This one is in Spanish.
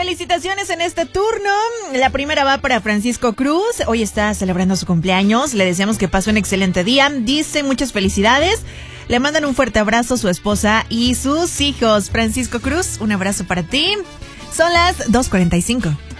felicitaciones en este turno. La primera va para Francisco Cruz. Hoy está celebrando su cumpleaños. Le deseamos que pase un excelente día. Dice muchas felicidades. Le mandan un fuerte abrazo a su esposa y sus hijos. Francisco Cruz, un abrazo para ti. Son las 2:45.